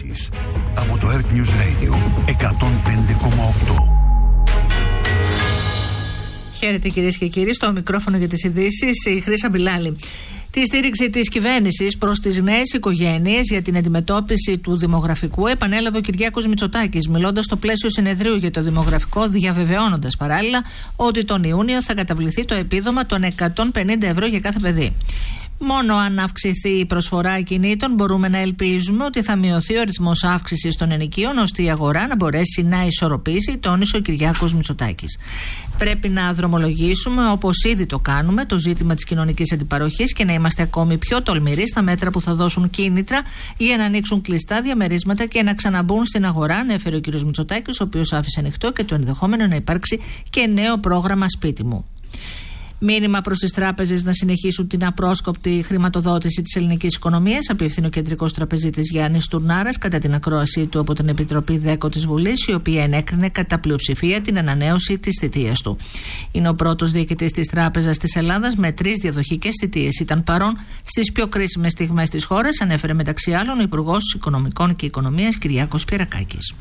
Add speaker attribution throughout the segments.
Speaker 1: ειδήσεις από το Earth News Radio 105,8.
Speaker 2: Χαίρετε κυρίες και κύριοι, στο μικρόφωνο για τις ειδήσεις η Χρύσα Μπιλάλη. Τη στήριξη της κυβέρνησης προς τις νέες οικογένειες για την αντιμετώπιση του δημογραφικού επανέλαβε ο Κυριάκος Μητσοτάκης, μιλώντας στο πλαίσιο συνεδρίου για το δημογραφικό, διαβεβαιώνοντας παράλληλα ότι τον Ιούνιο θα καταβληθεί το επίδομα των 150 ευρώ για κάθε παιδί. Μόνο αν αυξηθεί η προσφορά ακινήτων μπορούμε να ελπίζουμε ότι θα μειωθεί ο ρυθμός αύξησης των ενοικίων, ώστε η αγορά να μπορέσει να ισορροπήσει, τόνισε ο Κυριάκος Μητσοτάκης. Πρέπει να δρομολογήσουμε, όπως ήδη το κάνουμε, το ζήτημα της κοινωνικής αντιπαροχής και να είμαστε ακόμη πιο τολμηροί στα μέτρα που θα δώσουν κίνητρα για να ανοίξουν κλειστά διαμερίσματα και να ξαναμπούν στην αγορά, ανέφερε ο κ. Μητσοτάκης, ο οποίος άφησε ανοιχτό και το ενδεχόμενο να υπάρξει και νέο πρόγραμμα Σπίτι μου. Μήνυμα προς τις τράπεζες να συνεχίσουν την απρόσκοπτη χρηματοδότηση της ελληνικής οικονομίας, απίφθινε ο κεντρικός τραπεζίτης Γιάννης Τουρνάρας κατά την ακρόασή του από την Επιτροπή ΔΕΚΟ της Βουλής, η οποία ενέκρινε κατά πλειοψηφία την ανανέωση της θητείας του. Είναι ο πρώτος διοικητής της Τράπεζας της Ελλάδας με 3 διαδοχικές θητείες. Ήταν παρόν στις πιο κρίσιμες στιγμές της χώρας, ανέφερε μεταξύ άλλων ο Υπουργός Οικονομικών και Οικονομίας Κυριάκος Πυρακάκης.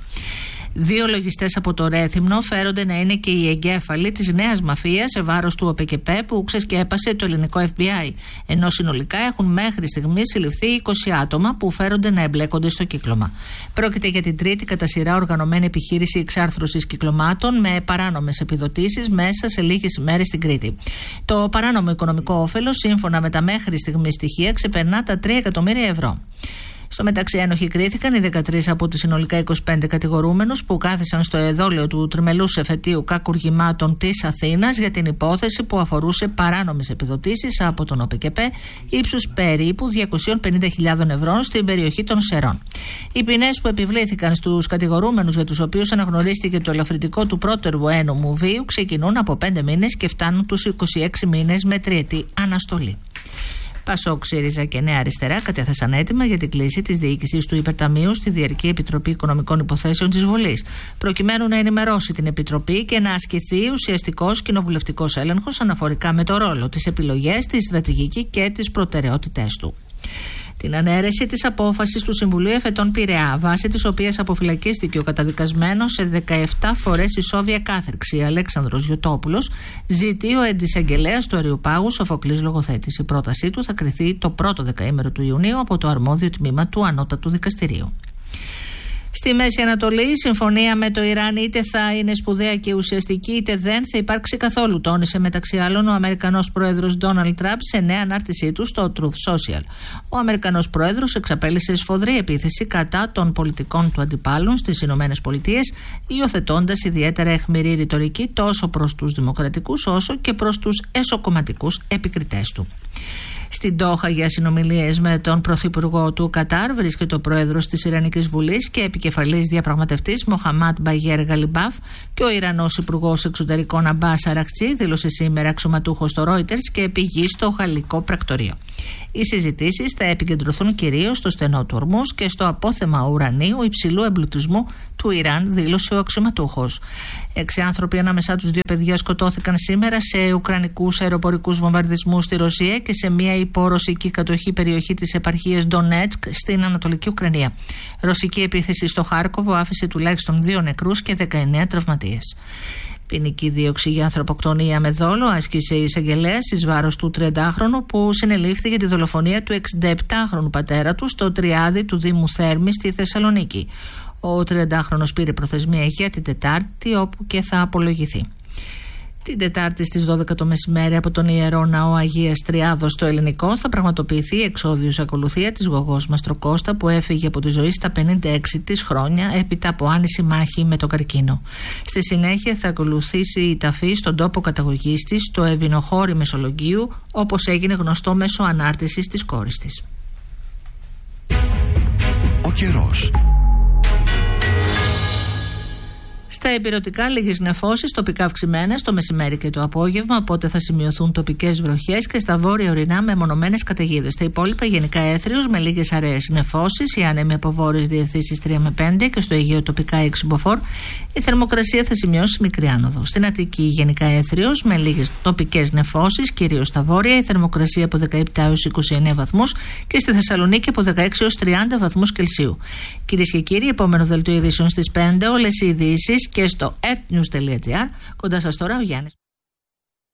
Speaker 2: 2 λογιστές από το Ρέθυμνο φέρονται να είναι και οι εγκέφαλοι της νέας μαφίας σε βάρος του ΟΠΕΚΕΠΕ που ξεσκέπασε το ελληνικό FBI, ενώ συνολικά έχουν μέχρι στιγμής συλληφθεί 20 άτομα που φέρονται να εμπλέκονται στο κύκλωμα. Πρόκειται για την τρίτη κατά σειρά οργανωμένη επιχείρηση εξάρθρωσης κυκλωμάτων με παράνομες επιδοτήσεις μέσα σε λίγες ημέρες στην Κρήτη. Το παράνομο οικονομικό όφελος, σύμφωνα με τα μέχρι στιγμής στοιχεία, ξεπερνά τα 3 εκατομμύρια ευρώ. Στο μεταξύ, ένοχοι κρίθηκαν οι 13 από τους συνολικά 25 κατηγορούμενους που κάθισαν στο εδόλιο του τριμελούς εφετείου κακουργημάτων της Αθήνας για την υπόθεση που αφορούσε παράνομες επιδοτήσεις από τον ΟΠΕΚΕΠΕ ύψους περίπου 250.000 ευρώ στην περιοχή των Σερών. Οι ποινές που επιβλήθηκαν στους κατηγορούμενους, για τους οποίους αναγνωρίστηκε το ελαφρυντικό του πρώτερου ένομου βίου, ξεκινούν από 5 μήνες και φτάνουν τους 26 μήνες με τριετή αναστολή. Πασόκ, ΣΥΡΙΖΑ και Νέα Αριστερά κατέθεσαν έτοιμα για την κλίση της διοίκησης του Υπερταμείου στη Διαρκή Επιτροπή Οικονομικών Υποθέσεων της Βουλής, προκειμένου να ενημερώσει την Επιτροπή και να ασκηθεί ουσιαστικός κοινοβουλευτικός έλεγχος αναφορικά με το ρόλο, τις επιλογές, τη στρατηγική και τις προτεραιότητές του. Την ανέρεση της απόφασης του Συμβουλίου Εφετών Πειραιά, βάσει της οποίας αποφυλακίστηκε ο καταδικασμένος σε 17 φορές ισόβια κάθριξη Αλέξανδρος Γιωτόπουλος, ζητεί ο εισαγγελέας του Αριουπάγου Σοφοκλής Λογοθέτης. Η πρότασή του θα κριθεί το πρώτο δεκαήμερο του Ιουνίου από το αρμόδιο τμήμα του Ανώτατου Δικαστηρίου. Στη Μέση Ανατολή, η συμφωνία με το Ιράν είτε θα είναι σπουδαία και ουσιαστική, είτε δεν θα υπάρξει καθόλου, τόνισε μεταξύ άλλων ο Αμερικανός πρόεδρος Ντόναλντ Τραμπ σε νέα ανάρτησή του στο Truth Social. Ο Αμερικανός πρόεδρος εξαπέλυσε σφοδρή επίθεση κατά των πολιτικών του αντιπάλων στις Ηνωμένες Πολιτείες, υιοθετώντας ιδιαίτερα αιχμηρή ρητορική τόσο προς τους δημοκρατικούς όσο και προς τους εσωκομματικούς επικριτές του. Στην Ντόχα για συνομιλίες με τον πρωθυπουργό του Κατάρ βρίσκεται ο πρόεδρος της Ιρανικής Βουλής και επικεφαλής διαπραγματευτής Μοχαμάντ Μπαγέρ Γαλιμπάφ και ο Ιρανός Υπουργός Εξωτερικών Αμπάς Αραχτσί, δήλωσε σήμερα αξιωματούχος στο Reuters και πηγή στο γαλλικό πρακτορείο. Οι συζητήσεις θα επικεντρωθούν κυρίως στο στενό του Ορμούς και στο απόθεμα ουρανίου υψηλού εμπλουτισμού του Ιράν, δήλωσε ο αξιωματούχος. 6 άνθρωποι, ανάμεσά τους 2 παιδιά, σκοτώθηκαν σήμερα σε ουκρανικούς αεροπορικούς βομβαρδισμούς στη Ρωσία και σε μια υπορωσική κατοχή περιοχή της επαρχίας Ντονέτσκ στην Ανατολική Ουκρανία. Ρωσική επίθεση στο Χάρκοβο άφησε τουλάχιστον 2 νεκρούς και 19 τραυματίες. Ποινική δίωξη για ανθρωποκτονία με δόλο άσκησε η εισαγγελέας εις βάρος του 30χρονου που συνελήφθη για τη δολοφονία του 67χρονου πατέρα του στο Τριάδι του Δήμου Θέρμη στη Θεσσαλονίκη. Ο 30χρονος πήρε προθεσμία για την Τετάρτη, όπου και θα απολογηθεί. Την Τετάρτη στις 12 το μεσημέρι από τον Ιερό Ναό Αγίας Τριάδος στο Ελληνικό θα πραγματοποιηθεί η εξόδιος ακολουθία της Γογός Μαστροκώστα, που έφυγε από τη ζωή στα 56 της χρόνια έπειτα από άνηση μάχη με τον καρκίνο. Στη συνέχεια θα ακολουθήσει η ταφή στον τόπο καταγωγής της, στο Ευηνοχώρι Μεσολογγίου, όπως έγινε γνωστό μέσω ανάρτησης της κόρης της.
Speaker 1: Ο καιρός.
Speaker 2: Στα ηπειρωτικά λίγες νεφώσεις, τοπικά αυξημένες το μεσημέρι και το απόγευμα, οπότε θα σημειωθούν τοπικές βροχές και στα βόρεια ορεινά μεμονωμένες καταιγίδες. Στα υπόλοιπα γενικά έθριος με λίγες αραιές νεφώσεις, οι άνεμοι από βόρειες διευθύνσεις 3 με 5 και στο Αιγαίο τοπικά 6 μποφόρ. Η θερμοκρασία θα σημειώσει μικρή άνοδο. Στην Αττική γενικά έθριος με λίγες τοπικές νεφώσεις, κυρίως στα βόρεια, η θερμοκρασία από 17 έως 29 βαθμούς και στη Θεσσαλονίκη από 16 έως 30 βαθμούς Κελσίου. Κυρίες και κύριοι, επόμενο δελτίο ειδήσεων στις 5, όλες οι ειδήσεις και στο earthnews.gr. Κοντά σας τώρα ο Γιάννης.